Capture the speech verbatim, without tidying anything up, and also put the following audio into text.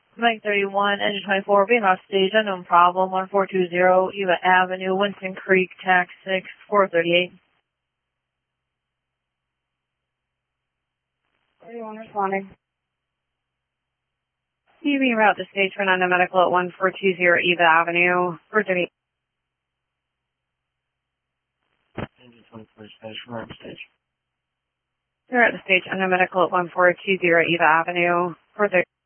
Mike thirty-one, engine twenty-four, being off stage, unknown problem, one four two zero, Eva Avenue, Winston Creek, tax six, four thirty-eight. thirty-one responding. C B route to stage for non-medical at one four two zero Eva Avenue, four thirty-eight. Engine twenty-four, Spanish from Arm Stage. They're at the stage, non-medical at one four two zero Eva Avenue, four thirty-eight.